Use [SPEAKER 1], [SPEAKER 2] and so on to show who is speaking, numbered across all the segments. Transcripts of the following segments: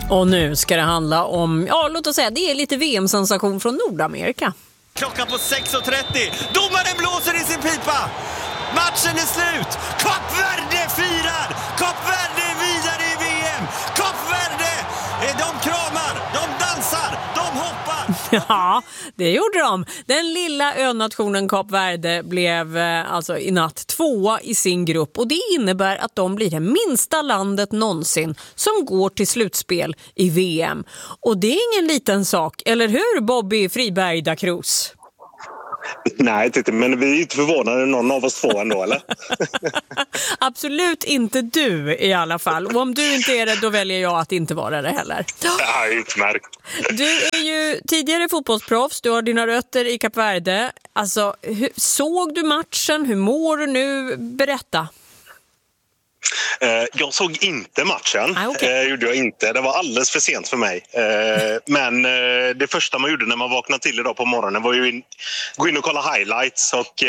[SPEAKER 1] Och nu ska det handla om, låt oss säga, det är lite VM-sensation från Nordamerika.
[SPEAKER 2] Klockan på 6.30. Domaren blåser i sin pipa. Matchen är slut. Kap Verde firar. Kap Verde är vidare i VM. Kap Verde, de kramar, de dansar, de hoppar.
[SPEAKER 1] Ja, det gjorde de. Den lilla önationen Kap Verde blev alltså i natt 2 i sin grupp. Och det innebär att de blir det minsta landet någonsin som går till slutspel i VM. Och det är ingen liten sak, eller hur Bobby Friberg da Cruz?
[SPEAKER 3] Nej, men vi är inte förvånade någon av oss två ändå, eller?
[SPEAKER 1] Absolut inte du i alla fall. Och om du inte är det, då väljer jag att inte vara det heller.
[SPEAKER 3] Ja, utmärkt.
[SPEAKER 1] Du är ju tidigare fotbollsproffs, du har dina rötter i Kap Verde. Alltså, såg du matchen? Hur mår du nu? Berätta.
[SPEAKER 3] Jag såg inte matchen,
[SPEAKER 1] Okay.
[SPEAKER 3] Gjorde jag inte. Det var alldeles för sent för mig. Men det första man gjorde när man vaknade till idag på morgonen var ju gå in och kolla highlights och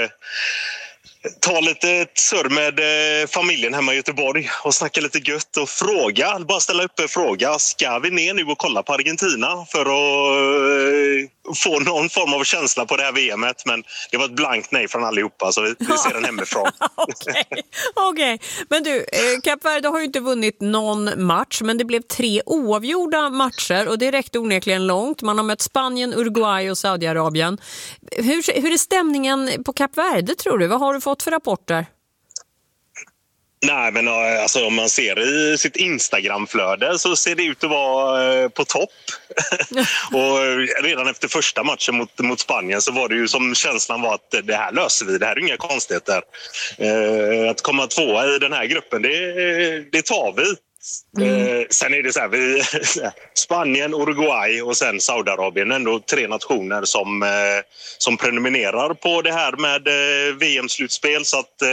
[SPEAKER 3] ta lite surr med familjen hemma i Göteborg och snacka lite gött och bara ställa upp en fråga. Ska vi ner nu och kolla på Argentina för att få någon form av känsla på det här VMet? Men det var ett blankt nej från allihopa, så vi ser den hemifrån.
[SPEAKER 1] Okej. Men du, Kap Verde har ju inte vunnit någon match, men det blev 3 oavgjorda matcher och det räckte onekligen långt. Man har mött Spanien, Uruguay och Saudiarabien. Hur är stämningen på Kap Verde, tror du? Vad har du fått för rapporter?
[SPEAKER 3] Nej, men alltså, om man ser i sitt Instagramflöde så ser det ut att vara på topp. Och redan efter första matchen mot Spanien så var det ju som känslan var att det här löser vi, det här är inga konstigheter. Att komma 2 i den här gruppen, det tar vi. Sen är det så här, Spanien, Uruguay och sen Saudiarabien, ändå 3 nationer som prenumererar på det här med VM-slutspel, så att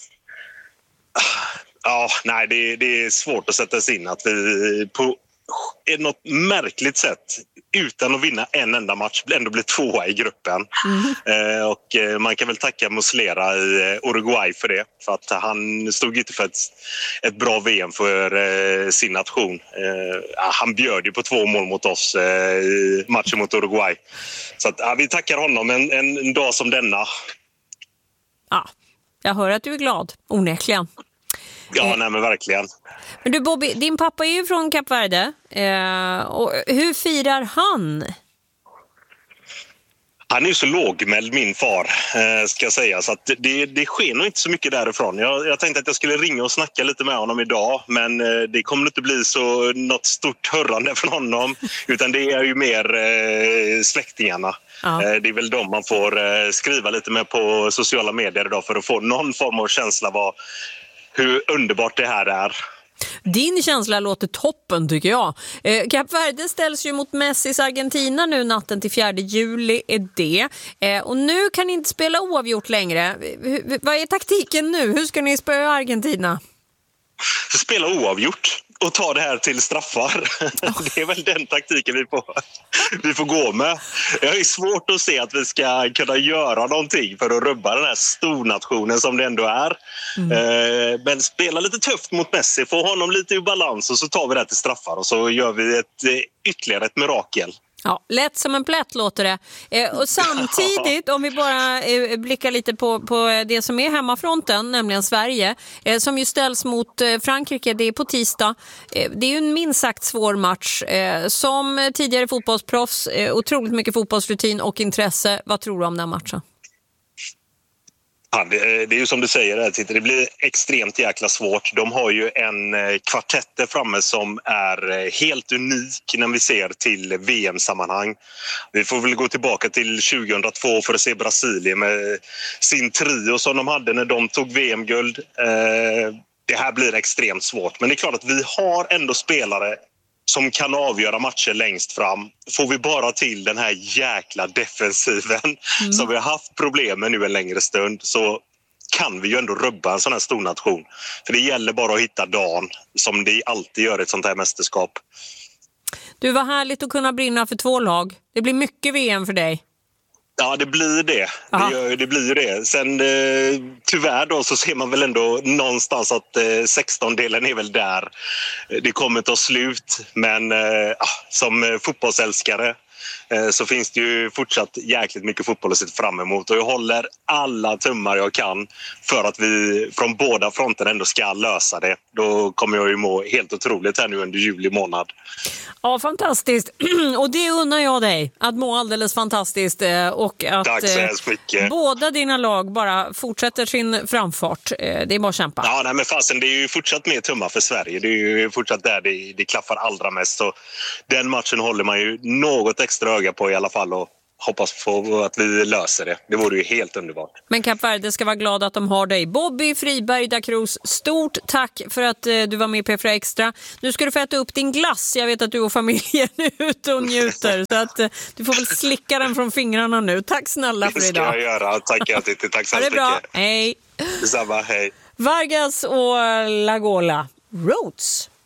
[SPEAKER 3] det är svårt att sätta sig in att vi på något märkligt sätt utan att vinna en enda match ändå blir 2 i gruppen. Och man kan väl tacka Muslera i Uruguay för det, för att han stod inte för ett bra VM för sin nation. Han bjöd ju på 2 mål mot oss i matchen mot Uruguay, så att, vi tackar honom en dag som denna.
[SPEAKER 1] Ja, jag hör att du är glad, onekligen.
[SPEAKER 3] Ja, nej men verkligen.
[SPEAKER 1] Men du Bobby, din pappa är ju från Kap Verde. Och hur firar han?
[SPEAKER 3] Han är ju så lågmäld, min far, ska jag säga. Så att det sker nog inte så mycket därifrån. Jag tänkte att jag skulle ringa och snacka lite med honom idag. Men det kommer inte bli så något stort hörrande från honom. Utan det är ju mer släktingarna. Ja. Det är väl de man får skriva lite med på sociala medier idag för att få någon form av känsla av hur underbart det här är.
[SPEAKER 1] Din känsla låter toppen, tycker jag. Kap Verde ställs ju mot Messis Argentina nu natten till 4 juli är det. Och nu kan ni inte spela oavgjort längre. Vad är taktiken nu? Hur ska ni spöa Argentina?
[SPEAKER 3] Spela oavgjort och ta det här till straffar. Det är väl den taktiken vi får gå med. Jag är svårt att se att vi ska kunna göra någonting för att rubba den här stornationen som det ändå är. Men spela lite tufft mot Messi, få honom lite i balans och så tar vi det till straffar och så gör vi ytterligare ett mirakel.
[SPEAKER 1] Ja, lätt som en plätt låter det. Och samtidigt, om vi bara blickar lite på det som är hemmafronten, nämligen Sverige, som ju ställs mot Frankrike, det är på tisdag. Det är ju en minst sagt svår match. Som tidigare fotbollsproffs, otroligt mycket fotbollsrutin och intresse. Vad tror du om den matchen?
[SPEAKER 3] Ja, det är ju som du säger, det blir extremt jäkla svårt. De har ju en kvartett där framme som är helt unik när vi ser till VM-sammanhang. Vi får väl gå tillbaka till 2002 för att se Brasilien med sin trio som de hade när de tog VM-guld. Det här blir extremt svårt, men det är klart att vi har ändå spelare som kan avgöra matcher längst fram. Får vi bara till den här jäkla defensiven som vi har haft problem med nu en längre stund, så kan vi ju ändå rubba en sån här stor nation. För det gäller bara att hitta dagen, som det alltid gör ett sånt här mästerskap.
[SPEAKER 1] Du, var härligt att kunna brinna för 2 lag. Det blir mycket VM för dig.
[SPEAKER 3] Ja, det blir det. Det blir det. Sen tyvärr då så ser man väl ändå någonstans att 16-delen är väl där. Det kommer ta slut, men som fotbollsälskare så finns det ju fortsatt jäkligt mycket fotboll att se fram emot. Och jag håller alla tummar jag kan för att vi från båda fronterna ändå ska lösa det. Då kommer jag ju må helt otroligt här nu under juli månad.
[SPEAKER 1] Ja, fantastiskt. Och det unnar jag dig, att må alldeles fantastiskt. Och att
[SPEAKER 3] tack så hemskt mycket.
[SPEAKER 1] Båda dina lag bara fortsätter sin framfart. Det är bara att kämpa.
[SPEAKER 3] Ja, nej, men fasen, det är ju fortsatt mer tummar för Sverige. Det är ju fortsatt där det klaffar allra mest. Så den matchen håller man ju något extra öga på i alla fall och hoppas på att vi löser det. Det vore ju helt underbart.
[SPEAKER 1] Men Kap Verde ska vara glad att de har dig. Bobby Friberg da Cruz, stort tack för att du var med i P4 Extra. Nu ska du få äta upp din glass. Jag vet att du och familjen är ute och njuter. Så att du får väl slicka den från fingrarna nu. Tack snälla för idag.
[SPEAKER 3] Det ska jag göra. Tack Titti. Tack så
[SPEAKER 1] mycket. Det är bra. Hej.
[SPEAKER 3] Detsamma, hej.
[SPEAKER 1] Vargas och Lagola. Roots.